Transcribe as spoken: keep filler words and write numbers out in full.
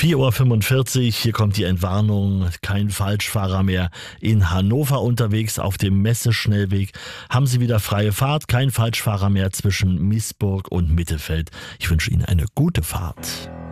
vier Uhr fünfundvierzig, hier kommt die Entwarnung, kein Falschfahrer mehr in Hannover unterwegs auf dem Messeschnellweg. Haben Sie wieder freie Fahrt, kein Falschfahrer mehr zwischen Miesburg und Mittefeld. Ich wünsche Ihnen eine gute Fahrt.